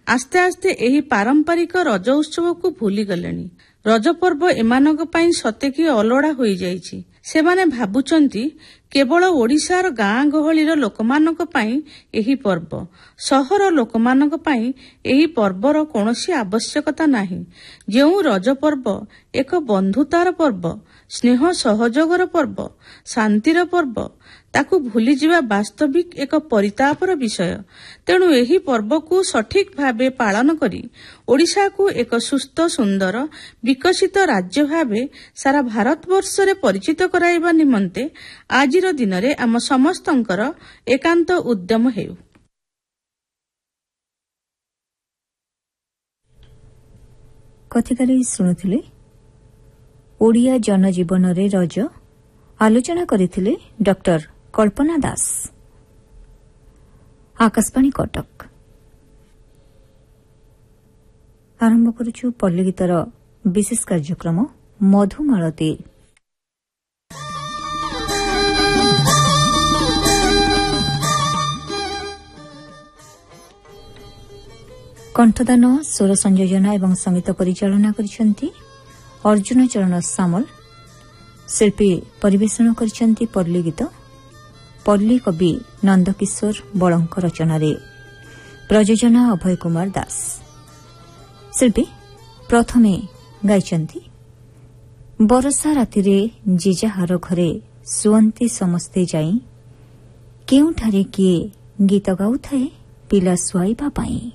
ଆସ୍ତେ ଆସ୍ତେ ଏହି ପାରମ୍ପରିକ ରଜ ଉତ୍ସବକୁ ଭୁଲିଗଲେଣି। ରଜ ପର୍ବ ଏମାନଙ୍କ ପାଇଁ ସତେକି ଅଲୋଡା ହୋଇଯାଇଛି। ସେମାନେ ଭାବୁଛନ୍ତି କେବଳ ଓଡ଼ିଶାର ଗାଁ ଗହଳିର ଲୋକମାନଙ୍କ ପାଇଁ ଏହି ପର୍ବ, ସହର ଲୋକମାନଙ୍କ ପାଇଁ ଏହି ପର୍ବର କୌଣସି ଆବଶ୍ୟକତା ନାହିଁ। ଯେଉଁ ରଜ ପର୍ବ ଏକ ବନ୍ଧୁତାର ପର୍ବ, ସ୍ନେହ ସହଯୋଗର ପର୍ବ, ଶାନ୍ତିର ପର୍ବ, ତାକୁ ଭୁଲିଯିବା ବାସ୍ତବିକ ଏକ ପରିତାପର ବିଷୟ। ତେଣୁ ଏହି ପର୍ବକୁ ସଠିକ ଭାବେ ପାଳନ କରି ଓଡ଼ିଶାକୁ ଏକ ସୁସ୍ଥ, ସୁନ୍ଦର, ବିକଶିତ ରାଜ୍ୟ ଭାବେ ସାରା ଭାରତବର୍ଷରେ ପରିଚିତ କରାଇବା ନିମନ୍ତେ ଆଜିର ଦିନରେ ଆମ ସମସ୍ତଙ୍କର ଏକାନ୍ତ ଉଦ୍ୟମ ହେଉ। କଥିକାରୀ ଶୁଣୁଥିଲେ ଓଡ଼ିଆ ଜନଜୀବନରେ ରଜ, ଆଲୋଚନା କରିଥିଲେ ଡକ୍ଟର କଳ୍ପନା ଦାସ। ଆକାଶବାଣୀ କଟକ। ଆରମ୍ଭ କରୁଛୁ ପଲ୍ଲୀ ଗୀତର ବିଶେଷ କାର୍ଯ୍ୟକ୍ରମ ମଧୁମାଳତୀ। କଣ୍ଠଦାନ, ସ୍ୱର ସଂଯୋଜନା ଏବଂ ସଙ୍ଗୀତ ପରିଚାଳନା କରିଛନ୍ତି ଅର୍ଜୁନ ଚରଣ ସାମଲ। ଶିଳ୍ପୀ ପରିବେଷଣ କରିଛନ୍ତି ପଲ୍ଲୀ ଗୀତ। ପଲ୍ଲୀ କବି ନନ୍ଦକିଶୋର ବଳଙ୍କ ରଚନାରେ। ପ୍ରଯୋଜନା ଅଭୟ କୁମାର ଦାସ। ଶିଳ୍ପୀ ପ୍ରଥମେ ଗାଇଛନ୍ତି ବରଷା ରାତିରେ ଯେ ଯାହାର ଘରେ ଶୁଅନ୍ତି ସମସ୍ତେ ଯାଇ, କେଉଁଠାରେ କିଏ ଗୀତ ଗାଉଥାଏ ପିଲା ଶୁଆଇବା ପାଇଁ।